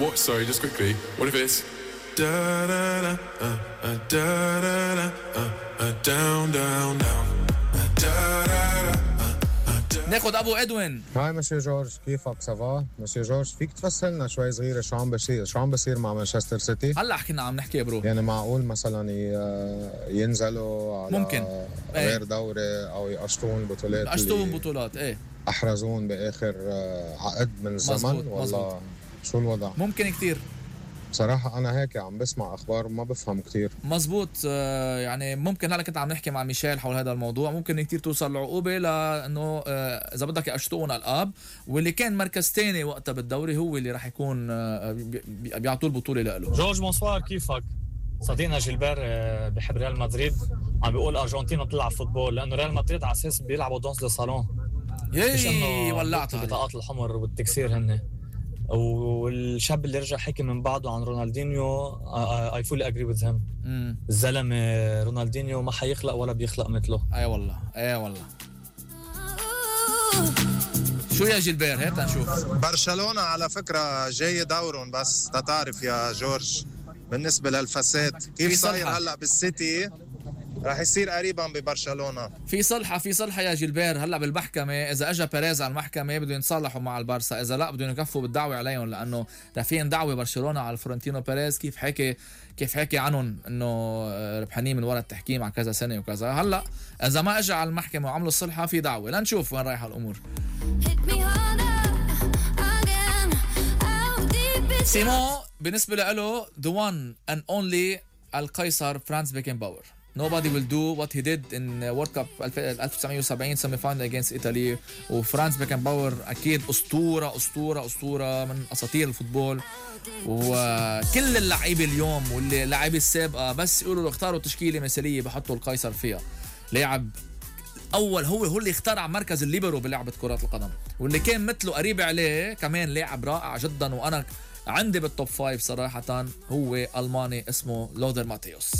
What? Sorry, just quickly. What if it's da da da da da da down down down da da da. ناخد ابو ادوين. هاي مسيو جورج، كيفك؟ سافا مسيو جورج، فيك تفصلنا شوي صغيره شو عم بصير مع مانشستر سيتي؟ هلا حكينا عم نحكي يا برو. يعني معقول مثلا ينزلوا على ممكن غير دوري او يقشطون بطولات، بطولات ايه احرزون باخر عقد من الزمن؟ مزبوط. ولا مزبوط. شو الوضع؟ ممكن كتير بصراحة أنا هيك عم بسمع أخبار وما بفهم كتير. مزبوط. يعني ممكن هلا كنت عم نحكي مع ميشيل حول هذا الموضوع، ممكن كتير توصل لعقوبة لأنه إذا بدك يقشطون الألقاب، واللي كان مركز تاني وقتها بالدوري هو اللي راح يكون بيعطوه البطولة له. جورج بونسوار، كيفك؟ صديقنا جيلبير بحب ريال مدريد، عم بيقول أرجنتين تلعب فوتبول لأنه ريال مدريد على أساس بيلعبوا دونس دو صالون، مش إنه ولعتها بطاقات الحمر والتكسير هن. والشاب اللي رجع حكي من بعده عن رونالدينيو I fully agree with him. الزلمة رونالدينيو ما حيخلق ولا بيخلق مثله. اي والله شو يا جيلبير؟ هيك نشوف. برشلونة على فكرة جاي دورهم، بس تتعرف يا جورج بالنسبة للفساد كيف صاير هلأ بالسيتي راح يصير قريبا ببرشلونة. في صلحة يا جيلبير هلا بالمحكمة. إذا أجا بيريز على المحكمة بدهم يتصالحوا مع البارسا، إذا لا بدهم يكفوا بالدعوة عليهم، لأنه رافعين دعوة برشلونة على فرونتينو بيريز كيف حكي عنهم إنه ربحانين من وراء التحكيم على كذا سنة وكذا. هلا إذا ما أجا على المحكمة وعملوا الصلحة في دعوة، لنشوف وين رايحة الأمور. سيمون بالنسبة له the one and only القيصر فرانز بيكنباور. Nobody will do what he did in World Cup 1970 semi-final against Italy. وفرانز بيكنباور أكيد أسطورة من أساطير الفوتبول. وكل اللعيبة اليوم واللي لعيبة السابقة بس يقولوا له اختاروا تشكيلة مثالية بحطوا القيصر فيها. لاعب أول هو اللي اخترع مركز الليبرو بلعبة كرة القدم، واللي كان مثله قريب عليه كمان لاعب رائع جدا، وأنا عندي بالتوب 5 صراحة هو ألماني اسمه لودر ماتيوس.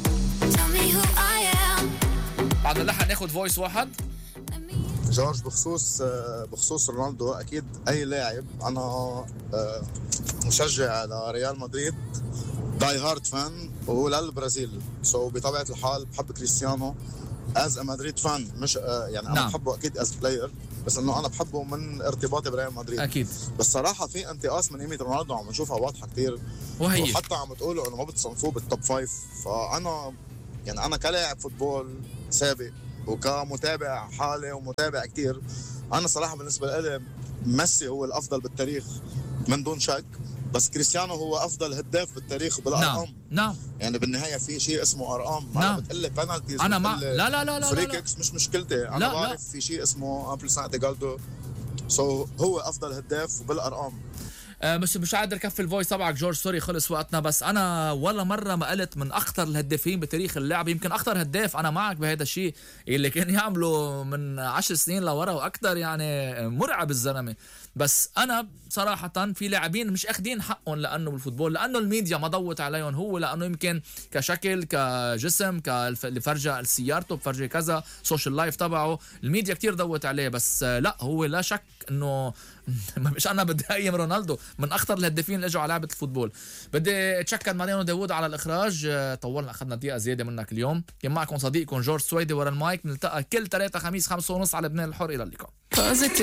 بعد اللحن ناخد فويس واحد. جورج بخصوص رونالدو، اكيد اي لاعب، انا مشجع لريال مدريد داي هارد فان وللبرازيل، بطبيعه الحال بحب كريستيانو از مدريد فان، مش يعني انا بحبه اكيد از بلاير، بس انه انا بحبه من ارتباطي بريال مدريد اكيد. بس صراحه في انتقاص من قيمه رونالدو عم نشوفها واضحه كتير، وحتى عم تقولوا انه ما بتصنفوه بالتوب 5. فانا يعني انا كلاعب فوتبول سابق وكمتابع حالي ومتابع كتير، انا صراحه بالنسبه لي ميسي هو الافضل بالتاريخ من دون شك، بس كريستيانو هو افضل هداف بالتاريخ بالارقام. نعم يعني بالنهايه في شيء اسمه ارقام. انا بتقلي بنالتيز، انا ما لا فري كيكس مش مشكلتي، انا بعرف في شيء اسمه امبلسانت جالدو، هو افضل هداف بالارقام. بس مش قادر كفي الفويس تبعك جورج، سوري خلص وقتنا. بس انا ولا مره ما قلت من اخطر الهدافين بتاريخ اللعب، يمكن اخطر هداف، انا معك بهذا الشيء اللي كان يعمله من 10 سنين لورا واكثر، يعني مرعب الزلمه. بس انا صراحه في لاعبين مش اخدين حقهم لانه بالفوتبول، لانه الميديا ما ضوت عليهم، هو لانه يمكن كشكل كجسم اللي فرجه سيارته بفرجه كذا سوشيال لايف تبعه، الميديا كتير ضوت عليه. بس لا هو لا شك انه مش انا بدي اقيم رونالدو من اخطر الهدافين اللي اجوا على لعبه الفوتبول. بدي اتشكر ماريانو داوود على الاخراج، طولنا اخذنا دقيقه زياده منك اليوم. كان معكم صديقكم جورج سويدي ورا المايك، نلتقى كل 3 خميس 5:30 على لبنان الحر. الى اللقاء.